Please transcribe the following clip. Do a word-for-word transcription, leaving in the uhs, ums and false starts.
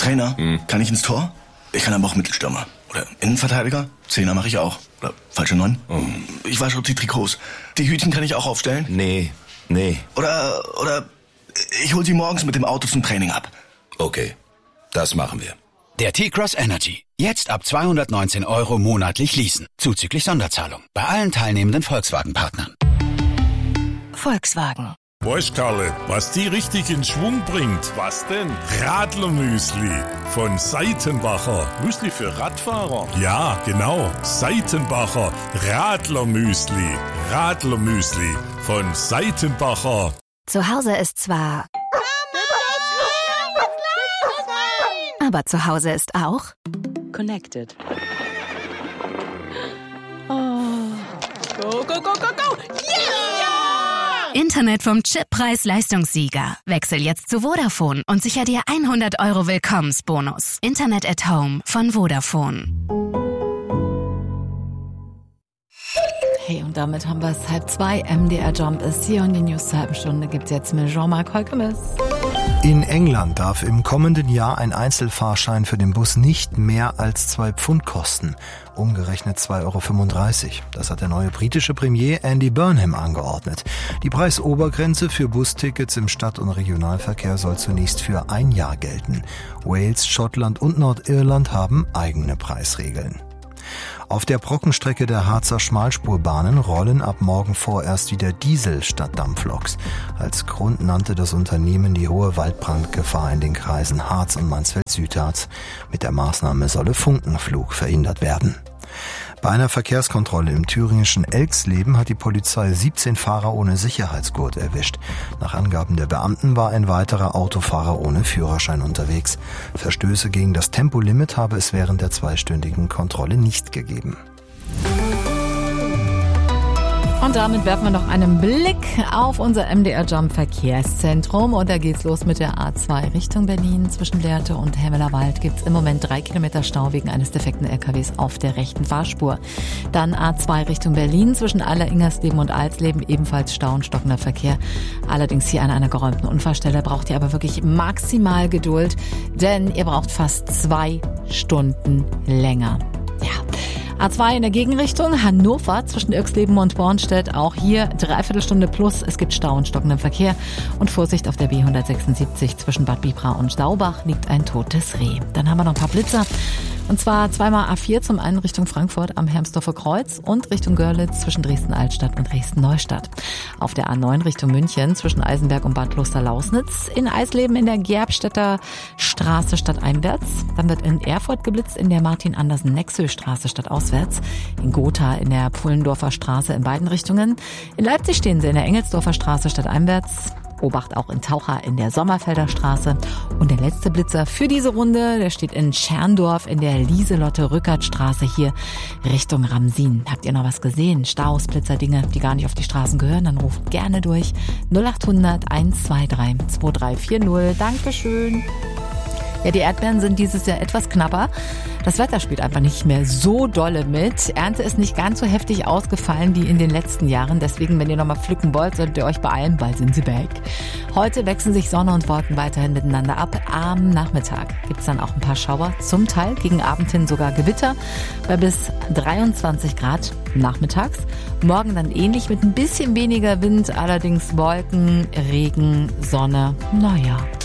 Trainer, Hm. kann ich ins Tor? Ich kann aber auch Mittelstürmer. Oder Innenverteidiger? Zehner mache ich auch. Oder falsche Neun? Oh. Ich wasche auch die Trikots. Die Hütchen kann ich auch aufstellen? Nee, nee. Oder, oder ich hol sie morgens mit dem Auto zum Training ab. Okay, das machen wir. Der T-Cross Energy. Jetzt ab zweihundertneunzehn Euro monatlich leasen. Zuzüglich Sonderzahlung. Bei allen teilnehmenden Volkswagen-Partnern. Volkswagen. Weißt, Karle, was die richtig in Schwung bringt? Was denn? Radlermüsli von Seitenbacher. Müsli für Radfahrer? Ja, genau. Seitenbacher Radlermüsli. Radlermüsli von Seitenbacher. Zu Hause ist zwar... Aber zu Hause ist auch... Connected. Oh. Go, go, go, go, go! Yeah! Internet vom Chip-Preis-Leistungssieger. Wechsel jetzt zu Vodafone und sicher dir hundert Euro Willkommensbonus. Internet at Home von Vodafone. Hey, und damit haben wir es halb zwei. M D R Jump ist hier und die News zur halben Stunde gibt's jetzt mit Jean-Marc Holkemes. In England darf im kommenden Jahr ein Einzelfahrschein für den Bus nicht mehr als zwei Pfund kosten, umgerechnet zwei Euro fünfunddreißig. Das hat der neue britische Premier Andy Burnham angeordnet. Die Preisobergrenze für Bustickets im Stadt- und Regionalverkehr soll zunächst für ein Jahr gelten. Wales, Schottland und Nordirland haben eigene Preisregeln. Auf der Brockenstrecke der Harzer Schmalspurbahnen rollen ab morgen vorerst wieder Diesel statt Dampfloks. Als Grund nannte das Unternehmen die hohe Waldbrandgefahr in den Kreisen Harz und Mansfeld-Südharz. Mit der Maßnahme solle Funkenflug verhindert werden. Bei einer Verkehrskontrolle im thüringischen Elxleben hat die Polizei siebzehn Fahrer ohne Sicherheitsgurt erwischt. Nach Angaben der Beamten war ein weiterer Autofahrer ohne Führerschein unterwegs. Verstöße gegen das Tempolimit habe es während der zweistündigen Kontrolle nicht gegeben. Und damit werfen wir noch einen Blick auf unser M D R Jump Verkehrszentrum. Und da geht's los mit der A zwei Richtung Berlin. Zwischen Lehrte und Hemmelerwald gibt's im Moment drei Kilometer Stau wegen eines defekten L K Ws auf der rechten Fahrspur. Dann A zwei Richtung Berlin zwischen Aller-Ingersleben und Alsleben ebenfalls Stau und stockender Verkehr. Allerdings hier an einer geräumten Unfallstelle braucht ihr aber wirklich maximal Geduld, denn ihr braucht fast zwei Stunden länger. Ja. A zwei in der Gegenrichtung, Hannover zwischen Irxleben und Bornstedt. Auch hier dreiviertel Stunde plus. Es gibt Stau und stockenden Verkehr. Und Vorsicht auf der B hundertsechsundsiebzig zwischen Bad Bibra und Staubach liegt ein totes Reh. Dann haben wir noch ein paar Blitzer. Und zwar zweimal A vier, zum einen Richtung Frankfurt am Hermsdorfer Kreuz und Richtung Görlitz zwischen Dresden-Altstadt und Dresden-Neustadt. Auf der A neun Richtung München zwischen Eisenberg und Bad Kloster-Lausnitz. In Eisleben in der Gerbstädter Straße stadteinwärts. Dann wird in Erfurt geblitzt in der Martin-Andersen-Nexö-Straße stadtauswärts. In Gotha in der Pfullendorfer Straße in beiden Richtungen. In Leipzig stehen sie in der Engelsdorfer Straße stadteinwärts. Obacht auch in Taucher in der Sommerfelder Straße. Und der letzte Blitzer für diese Runde, der steht in Scherndorf in der Lieselotte-Rückert-Straße hier Richtung Ramsin. Habt ihr noch was gesehen? Staus, Blitzer, Dinge, die gar nicht auf die Straßen gehören? Dann ruft gerne durch null acht hundert eins zwei drei zwei drei vier null. Dankeschön. Ja, die Erdbeeren sind dieses Jahr etwas knapper. Das Wetter spielt einfach nicht mehr so dolle mit. Ernte ist nicht ganz so heftig ausgefallen wie in den letzten Jahren. Deswegen, wenn ihr nochmal pflücken wollt, solltet ihr euch beeilen, bald sind sie weg. Heute wechseln sich Sonne und Wolken weiterhin miteinander ab. Am Nachmittag gibt's dann auch ein paar Schauer. Zum Teil gegen Abend hin sogar Gewitter bei bis dreiundzwanzig Grad nachmittags. Morgen dann ähnlich mit ein bisschen weniger Wind, allerdings Wolken, Regen, Sonne. Naja.